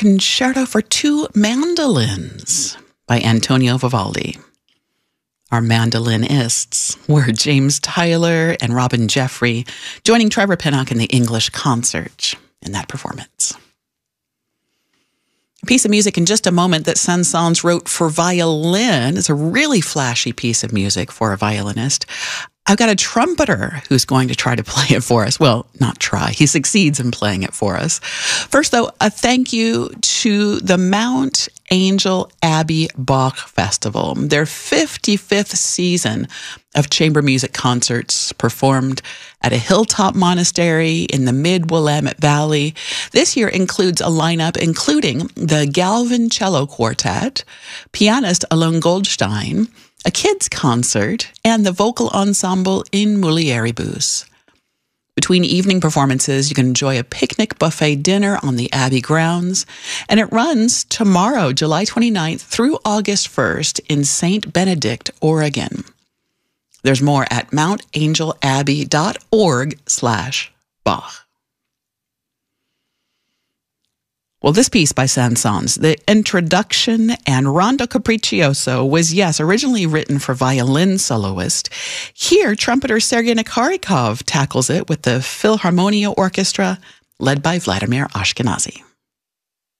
Concerto for Two Mandolins by Antonio Vivaldi. Our mandolinists were James Tyler and Robin Jeffrey, joining Trevor Pinnock in the English concert in that performance. A piece of music in just a moment that Saint-Saëns wrote for violin. It's a really flashy piece of music for a violinist. I've got a trumpeter who's going to try to play it for us. Well, not try. He succeeds in playing it for us. First, though, a thank you to the Mount Angel Abbey Bach Festival, their 55th season of chamber music concerts performed at a hilltop monastery in the mid-Willamette Valley. This year includes a lineup including the Galvin Cello Quartet, pianist Alon Goldstein, a kids' concert, and the vocal ensemble in Mulieribus. Between evening performances, you can enjoy a picnic buffet dinner on the Abbey grounds, and it runs tomorrow, July 29th through August 1st in St. Benedict, Oregon. There's more at mountangelabbey.org/Bach. Well, this piece by Saint-Saëns, the introduction and Rondo Capriccioso was, yes, originally written for violin soloist. Here, trumpeter Sergei Nakarikov tackles it with the Philharmonia Orchestra, led by Vladimir Ashkenazy.